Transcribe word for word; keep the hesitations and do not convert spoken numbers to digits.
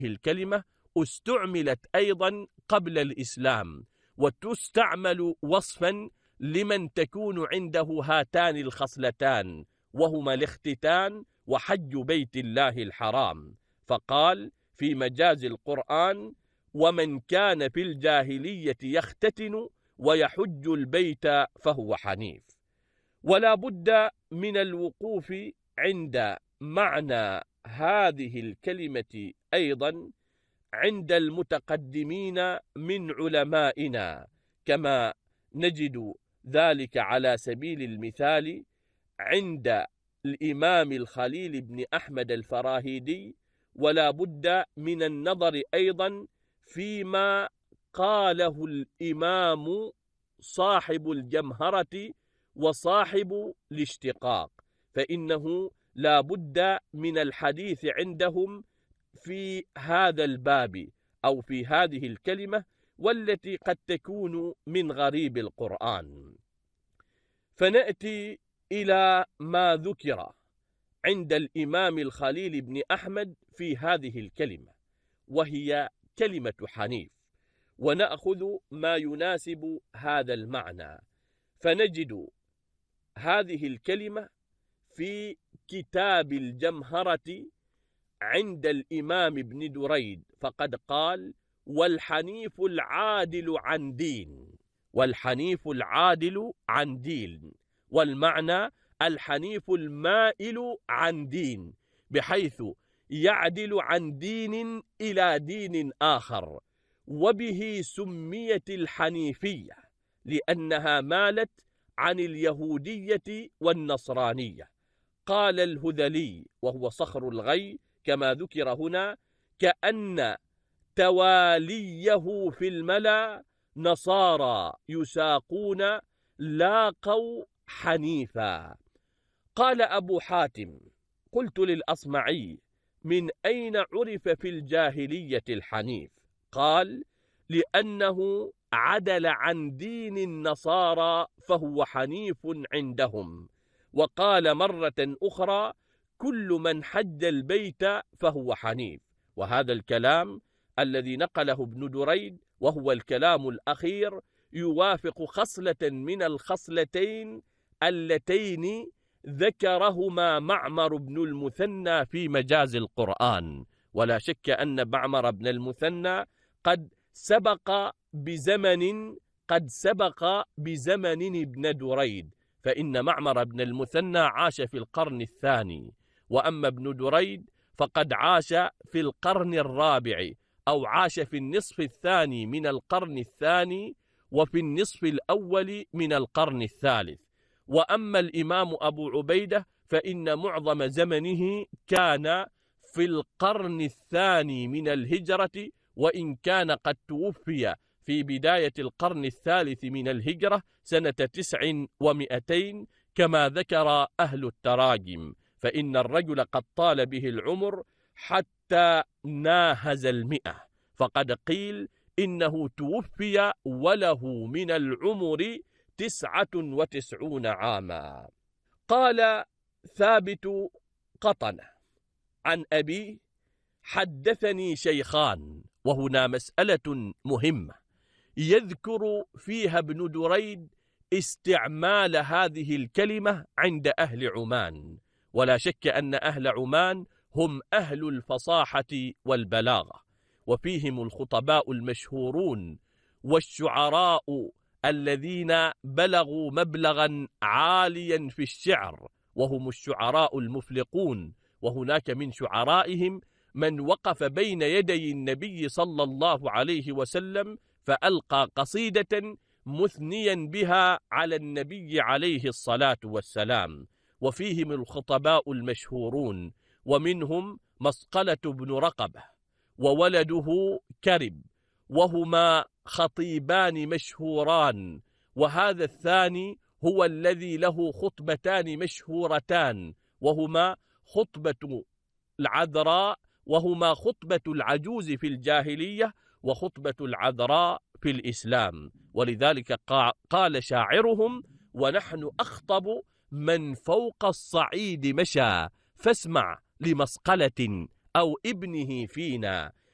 الكلمة استعملت أيضا قبل الإسلام، وتستعمل وصفا لمن تكون عنده هاتان الخصلتان، وهما الاختتان وحج بيت الله الحرام. فقال في مجاز القرآن: ومن كان في الجاهلية يختتن ويحج البيت فهو حنيف. ولا بد من الوقوف عند معنى هذه الكلمة أيضا عند المتقدمين من علمائنا، كما نجد ذلك على سبيل المثال عند الإمام الخليل بن أحمد الفراهيدي. ولا بد من النظر أيضا فيما قاله الإمام صاحب الجمهرة وصاحب الاشتقاق، فإنه لا بد من الحديث عندهم في هذا الباب أو في هذه الكلمة، والتي قد تكون من غريب القرآن. فنأتي إلى ما ذكر عند الإمام الخليل بن أحمد في هذه الكلمة، وهي كلمة حنيف، ونأخذ ما يناسب هذا المعنى. فنجد هذه الكلمة في كتاب الجمهرة عند الإمام ابن دريد، فقد قال: والحنيف العادل عن دين. والحنيف العادل عن دين، والمعنى الحنيف المائل عن دين، بحيث يعدل عن دين إلى دين آخر. وبه سميت الحنيفية لأنها مالت عن اليهودية والنصرانية. قال الهذلي وهو صخر الغي كما ذكر هنا: كأن تواليه في الملا نصارى يساقون لاقوا حنيفا. قال أبو حاتم: قلت للأصمعي: من أين عرف في الجاهلية الحنيف؟ قال: لأنه عدل عن دين النصارى فهو حنيف عندهم. وقال مرة أخرى: كل من حج البيت فهو حنيف. وهذا الكلام الذي نقله ابن دريد وهو الكلام الأخير يوافق خصلة من الخصلتين اللتين ذكرهما معمر بن المثنى في مجاز القرآن. ولا شك أن معمر بن المثنى قد سبق بزمن قد سبق بزمن ابن دريد، فإن معمر بن المثنى عاش في القرن الثاني، وأما ابن دريد فقد عاش في القرن الرابع، أو عاش في النصف الثاني من القرن الثاني وفي النصف الأول من القرن الثالث. وأما الإمام أبو عبيدة فإن معظم زمنه كان في القرن الثاني من الهجرة، وإن كان قد توفي في بداية القرن الثالث من الهجرة سنة تسع ومئتين كما ذكر أهل التراجم، فإن الرجل قد طال به العمر حتى ناهز المئة، فقد قيل إنه توفي وله من العمر تسعة وتسعون عاما. قال ثابت قطنة عن أبي: حدثني شيخان. وهنا مسألة مهمة يذكر فيها ابن دريد استعمال هذه الكلمة عند أهل عمان، ولا شك أن أهل عمان هم أهل الفصاحة والبلاغة، وفيهم الخطباء المشهورون والشعراء الذين بلغوا مبلغا عاليا في الشعر، وهم الشعراء المفلقون. وهناك من شعرائهم من وقف بين يدي النبي صلى الله عليه وسلم فألقى قصيدة مثنيا بها على النبي عليه الصلاة والسلام. وفيهم الخطباء المشهورون، ومنهم مسقلة بن رقبة وولده كرب، وهما خطيبان مشهوران، وهذا الثاني هو الذي له خطبتان مشهورتان، وهما خطبة العذراء وهما خطبة العجوز في الجاهلية وخطبة العذراء في الإسلام. ولذلك قال شاعرهم: ونحن أخطب من فوق الصعيد مشى، فاسمع لمسقلة أو ابنه فينا،